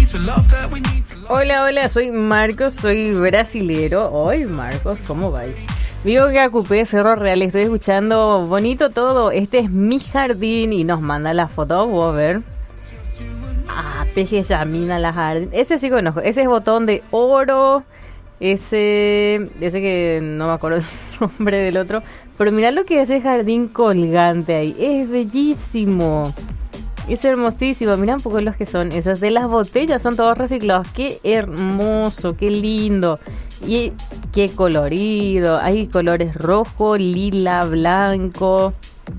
Hola, hola, soy Marcos, soy brasilero. Hoy, Marcos, ¿cómo va? Vivo que ocupé Cerro Real, estoy escuchando bonito todo. Este es mi jardín y nos manda la foto, voy a ver. Peje Yamina la jardín. Ese sí conozco, ese es botón de oro. Ese que no me acuerdo el nombre del otro. Pero mirá lo que es el jardín colgante ahí, es bellísimo. Es hermosísimo, mira un poco los que son esas de las botellas, son todos reciclados. Qué hermoso, qué lindo y qué colorido. Hay colores rojo, lila, blanco.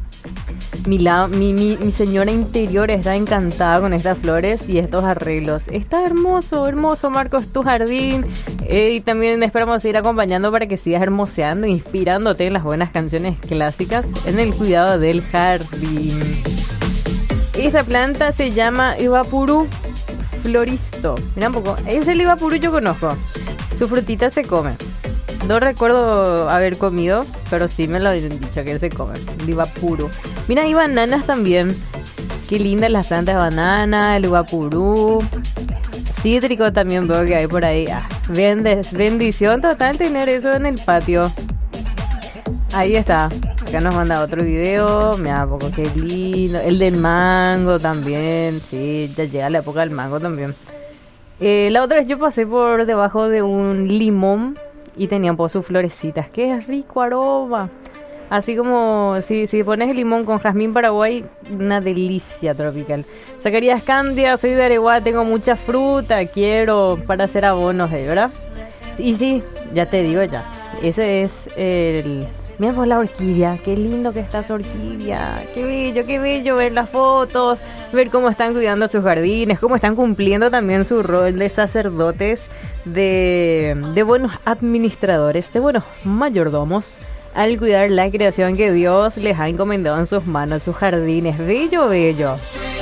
Mi señora interior está encantada con estas flores y estos arreglos. Está hermoso, hermoso, Marcos, tu jardín. Y también esperamos seguir acompañando para que sigas hermoseando, inspirándote en las buenas canciones clásicas en el cuidado del jardín. Esta planta se llama Ibapuru floristo. Mira un poco. Es el Ibapuru, yo conozco. Su frutita se come. No recuerdo haber comido, pero sí me lo habían dicho que se come. El Ibapuru. Mira, hay bananas también. Qué lindas las plantas de banana, el Ibapuru. Cítrico también veo que hay por ahí. Bendición total tener eso en el patio. Ahí está. Acá nos manda otro video. Mira, poco qué lindo. El del mango también. Sí, ya llega la época del mango también. La otra vez yo pasé por debajo de un limón y tenían por sus florecitas. Qué rico aroma. Así como si pones el limón con jazmín paraguay, una delicia tropical. Zacarías Candia, soy de Areguá, tengo mucha fruta, quiero para hacer abonos, ¿verdad? Y sí, ya te digo ya. Ese es el... Mira por la orquídea, qué lindo que está su orquídea, qué bello ver las fotos, ver cómo están cuidando sus jardines, cómo están cumpliendo también su rol de sacerdotes, de buenos administradores, de buenos mayordomos, al cuidar la creación que Dios les ha encomendado en sus manos, sus jardines, bello, bello.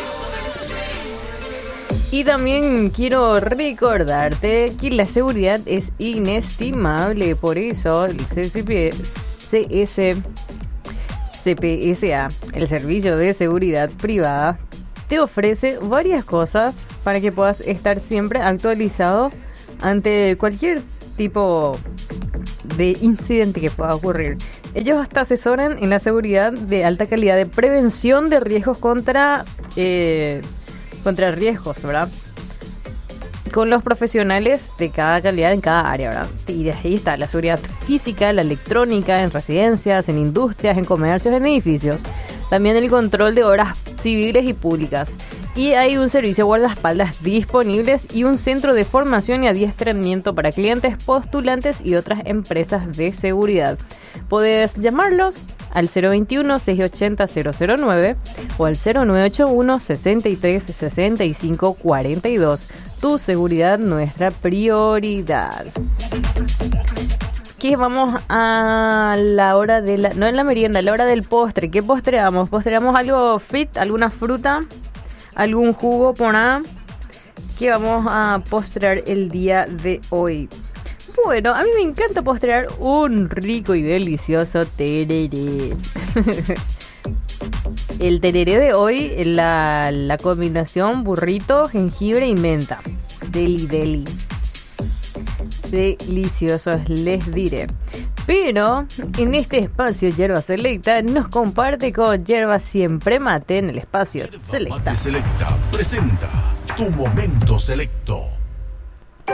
Y también quiero recordarte que la seguridad es inestimable, por eso el CPSA, el Servicio de Seguridad Privada, te ofrece varias cosas para que puedas estar siempre actualizado ante cualquier tipo de incidente que pueda ocurrir. Ellos hasta asesoran en la seguridad de alta calidad de prevención de riesgos contra riesgos, ¿verdad? Con los profesionales de cada calidad en cada área, ¿verdad? Y de ahí está la seguridad física, la electrónica, en residencias, en industrias, en comercios, en edificios. También el control de obras civiles y públicas. Y hay un servicio de guardaespaldas disponibles y un centro de formación y adiestramiento para clientes, postulantes y otras empresas de seguridad. Puedes llamarlos al 021-680-009 o al 0981-63-65-42. Tu seguridad, nuestra prioridad. Aquí vamos a la hora de la... No en la merienda, a la hora del postre. ¿Qué postreamos? ¿Postreamos algo fit? ¿Alguna fruta? ¿Algún jugo por nada? ¿Qué vamos a postrear el día de hoy? Bueno, a mí me encanta postrear un rico y delicioso tereré. El tereré de hoy, la combinación burrito, jengibre y menta. Deli. Deliciosos, les diré. Pero en este espacio Yerba Selecta nos comparte con Yerba Siempre Mate en el espacio Selecta. Mate Selecta presenta Tu Momento Selecto.